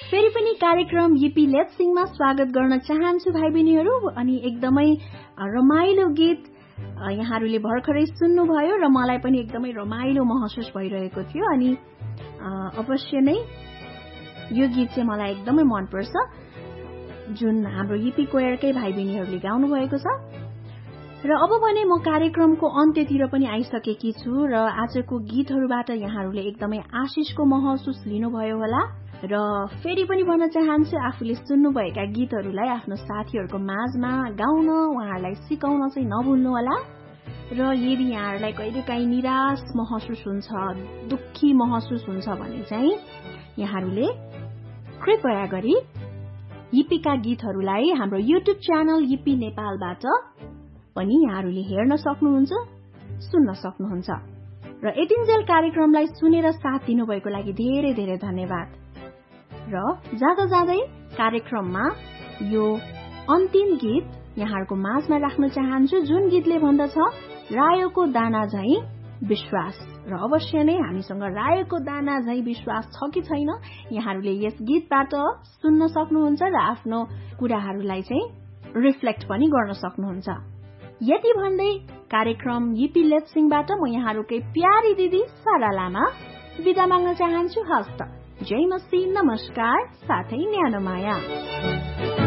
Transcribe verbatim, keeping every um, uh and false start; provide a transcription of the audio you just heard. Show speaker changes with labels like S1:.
S1: फेरि पनि कार्यक्रम युपी लेट्स सिङमा स्वागत गर्न चाहन्छु भाइ बहिनीहरू। अनि एकदमै रमाइलो गीत यहाँहरूले भर्खरै सुन्नुभयो र मलाई पनि एकदमै रमाइलो महसुस भइरहेको थियो। अनि अवश्य नै यो गीत चाहिँ मलाई एकदमै मनपर्छ, जुन हाम्रो युपी कोयरकै भाइ बहिनीहरूले गाउनु भएको छ। र अब भने म कार्यक्रमको अन्त्यतिर पनि आइसकेकी छु र आजको गीतहरूबाट यहाँहरूले एकदमै आशिषको महसुस लिनुभयो होला। र फेरि पनि भन्न चाहन्छु, आफूले सुन्नुभएका गीतहरूलाई आफ्नो साथीहरूको माझमा गाउन, उहाँहरूलाई सिकाउन चाहिँ नभुल्नु होला। र यदि यहाँहरूलाई कहिलेकाहीँ निराश महसुस हुन्छ, दुःखी महसुस हुन्छ भने चाहिँ यहाँहरूले कृपया गरी युपीका गीतहरूलाई हाम्रो युट्युब च्यानल युपी नेपालबाट पनि यहाँहरूले हेर्न सक्नुहुन्छ, सुन्न सक्नुहुन्छ। र यतिन्जेल कार्यक्रमलाई सुनेर साथ दिनुभएको लागि धेरै धेरै धन्यवाद। र जाँदा जाँदै कार्यक्रममा यो अन्तिम गीत यहाँहरूको माझमा राख्न चाहन्छु, जुन गीतले भन्दछ रायोको दाना झैं विश्वास। र अवश्य नै हामीसँग रायोको दाना झैं विश्वास छ कि छैन, यहाँहरूले यस गीतबाट सुन्न सक्नुहुन्छ र आफ्नो कुराहरूलाई चाहिँ रिफ्लेक्ट पनि गर्न सक्नुहुन्छ। यति भन्दै कार्यक्रम युपी लेट्स सिङबाट म यहाँहरूकै प्यारी दिदी सारा लामा बिदा माग्न चाहन्छु। हस्त जय मसी, नमस्कार, साथै न्यानो माया।